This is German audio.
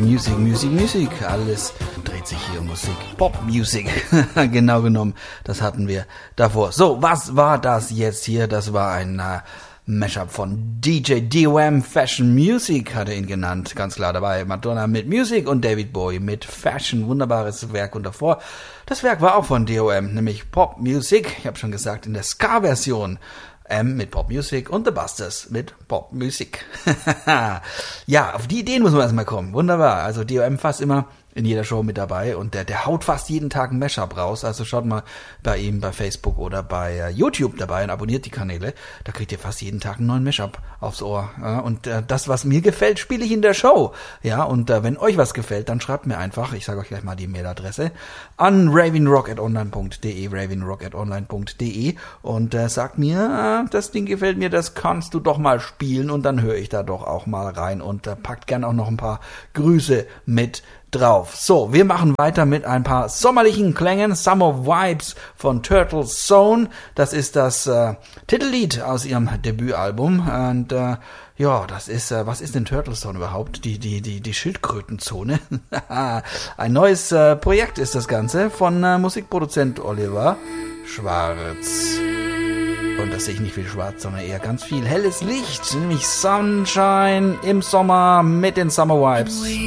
Musik. Alles dreht sich hier um Musik. Pop-Music. Genau genommen. Das hatten wir davor. So, was war das jetzt hier? Das war ein Mashup von DJ DOM. Fashion Music hat er ihn genannt. Ganz klar dabei. Madonna mit Music und David Bowie mit Fashion. Wunderbares Werk. Und davor, das Werk war auch von DOM, nämlich Pop Music. Ich habe schon gesagt, in der Ska-Version. Mit Pop Music und The Busters mit Pop Music. Ja, auf die Ideen muss man erstmal kommen. Wunderbar. Also DOM fast immer in jeder Show mit dabei und der haut fast jeden Tag ein Mashup raus. Also schaut mal bei ihm bei Facebook oder bei YouTube dabei und abonniert die Kanäle. Da kriegt ihr fast jeden Tag einen neuen Mashup aufs Ohr. Ja, und das, was mir gefällt, spiele ich in der Show. Ja, und wenn euch was gefällt, dann schreibt mir einfach, ich sage euch gleich mal die Mailadresse, an ravenrock@online.de und sagt mir, das Ding gefällt mir, das kannst du doch mal spielen und dann höre ich da doch auch mal rein und packt gern auch noch ein paar Grüße mit drauf. So, wir machen weiter mit ein paar sommerlichen Klängen. Summer Vibes von Turtle Zone. Das ist das Titellied aus ihrem Debütalbum. Und ja, das ist, was ist denn Turtle Zone überhaupt? Die Schildkrötenzone. Ein neues Projekt ist das Ganze von Musikproduzent Oliver Schwarz. Und das sehe ich nicht viel schwarz, sondern eher ganz viel helles Licht, nämlich Sunshine im Sommer mit den Summer Vibes.